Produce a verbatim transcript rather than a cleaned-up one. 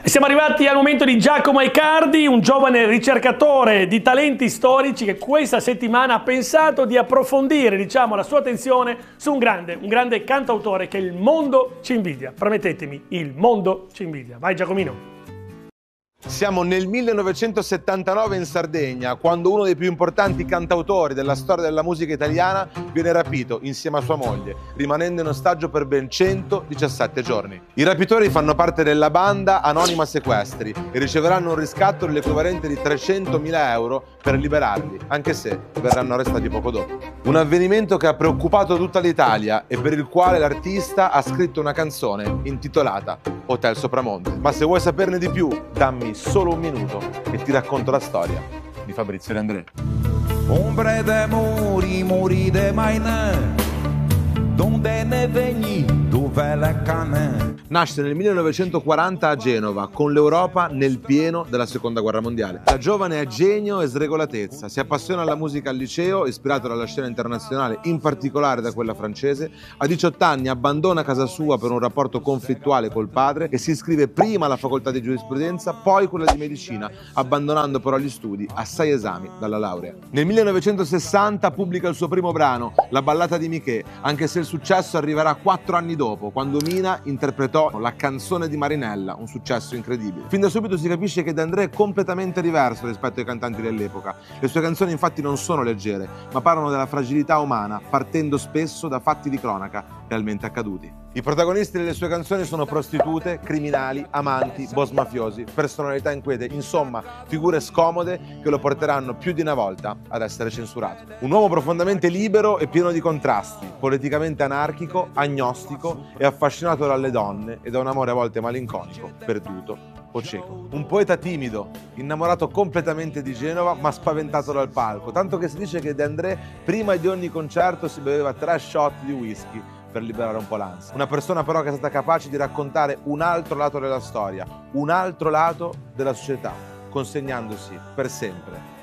Siamo arrivati al momento di Giacomo Aicardi, un giovane ricercatore di talenti storici che questa settimana ha pensato di approfondire, diciamo, la sua attenzione su un grande, un grande cantautore che il mondo ci invidia. Permettetemi, il mondo ci invidia. Vai Giacomino! Siamo nel millenovecentosettantanove in Sardegna, quando uno dei più importanti cantautori della storia della musica italiana viene rapito insieme a sua moglie, rimanendo in ostaggio per ben centodiciassette giorni. I rapitori fanno parte della banda Anonima Sequestri e riceveranno un riscatto dell'equivalente di trecentomila euro per liberarli, anche se verranno arrestati poco dopo. Un avvenimento che ha preoccupato tutta l'Italia e per il quale l'artista ha scritto una canzone intitolata Hotel Sopramonte. Ma se vuoi saperne di più, dammi solo un minuto e ti racconto la storia di Fabrizio De André. Ombre de muri, muri de maine, donde ne vegni, dove le cane. Nasce nel millenovecentoquaranta a Genova, con l'Europa nel pieno della Seconda Guerra Mondiale. Da giovane è genio e sregolatezza, si appassiona alla musica al liceo, ispirato dalla scena internazionale, in particolare da quella francese. A diciotto anni abbandona casa sua per un rapporto conflittuale col padre e si iscrive prima alla facoltà di giurisprudenza, poi quella di medicina, abbandonando però gli studi a sei esami dalla laurea. Nel millenovecentosessanta pubblica il suo primo brano, La ballata di Miché, anche se il successo arriverà quattro anni dopo, quando Mina interpretò La canzone di Marinella, un successo incredibile. Fin da subito si capisce che De André è completamente diverso rispetto ai cantanti dell'epoca. Le sue canzoni infatti non sono leggere, ma parlano della fragilità umana, partendo spesso da fatti di cronaca realmente accaduti. I protagonisti delle sue canzoni sono prostitute, criminali, amanti, boss mafiosi, personalità inquiete, insomma figure scomode che lo porteranno più di una volta ad essere censurato. Un uomo profondamente libero e pieno di contrasti, politicamente anarchico, agnostico e affascinato dalle donne e da un amore a volte malinconico, perduto o cieco. Un poeta timido, innamorato completamente di Genova ma spaventato dal palco, tanto che si dice che De André prima di ogni concerto si beveva tre shot di whisky per liberare un po' l'ansia. Una persona però che è stata capace di raccontare un altro lato della storia, un altro lato della società, consegnandosi per sempre